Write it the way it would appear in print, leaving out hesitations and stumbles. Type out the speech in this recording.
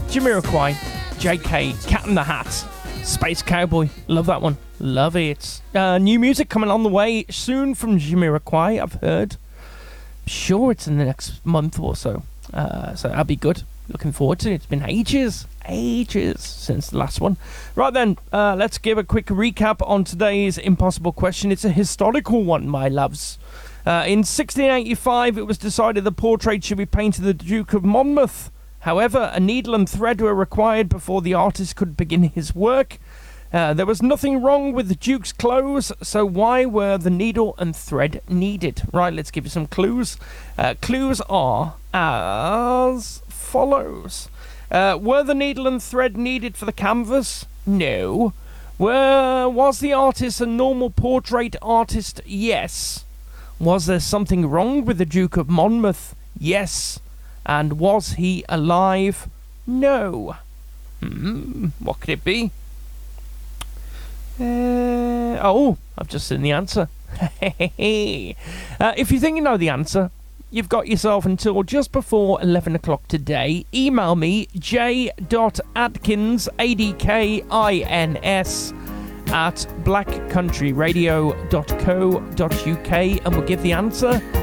Jamiroquai, JK, Cat in the Hat, Space Cowboy. Love that one. Love it. New music coming on the way soon from Jamiroquai, I've heard. Sure it's in the next month or so. So that'll be good. Looking forward to it. It's been ages since the last one. Right then, let's give a quick recap on today's impossible question. It's a historical one, my loves. In 1685, it was decided the portrait should be painted the Duke of Monmouth. However, a needle and thread were required before the artist could begin his work. There was nothing wrong with the Duke's clothes, so why were the needle and thread needed? Right, let's give you some clues. Clues are as follows. Were the needle and thread needed for the canvas? No. Was the artist a normal portrait artist? Yes. Was there something wrong with the Duke of Monmouth? Yes. And was he alive? No. What could it be? I've just seen the answer. If you think you know the answer, you've got yourself until just before 11 o'clock today. Email me, j.adkins, ADKINS, at blackcountryradio.co.uk, and we'll give the answer